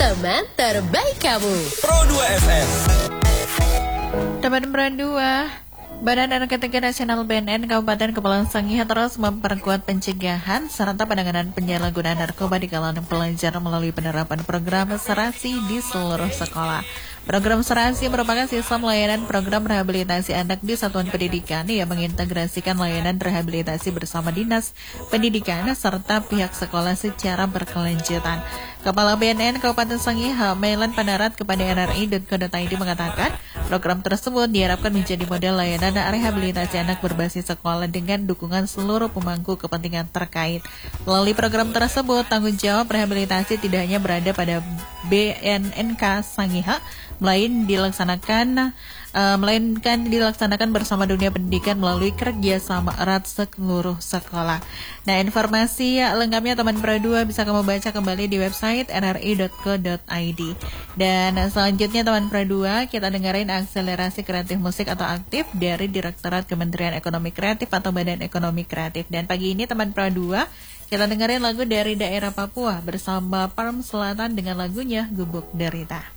teman terbaik kamu. Pro 2 FM. Teman Pro 2, Badan Narkotika Nasional BNN Kabupaten Kepulauan Sangihe terus memperkuat pencegahan serta penanganan penyalahgunaan narkoba di kalangan pelajar melalui penerapan program serasi di seluruh sekolah. Program serasi merupakan sistem layanan program rehabilitasi anak di satuan pendidikan yang mengintegrasikan layanan rehabilitasi bersama dinas pendidikan serta pihak sekolah secara berkelanjutan. Kepala BNN Kabupaten Sangihe, Mailan Panarat kepada NRI.co.id mengatakan, program tersebut diharapkan menjadi model layanan rehabilitasi anak berbasis sekolah dengan dukungan seluruh pemangku kepentingan terkait. Melalui program tersebut, tanggung jawab rehabilitasi tidak hanya berada pada BNNK Sangihe, melainkan dilaksanakan bersama dunia pendidikan melalui kerjasama erat seluruh sekolah. Nah, informasi lengkapnya teman Pro 2 bisa kamu baca kembali di website nri.co.id. Dan selanjutnya teman Pro 2, kita dengerin akselerasi kreatif musik atau aktif dari Direktorat Kementerian Ekonomi Kreatif atau Badan Ekonomi Kreatif. Dan pagi ini teman Pro 2, kita dengerin lagu dari daerah Papua bersama Palm Selatan dengan lagunya Gubuk Derita.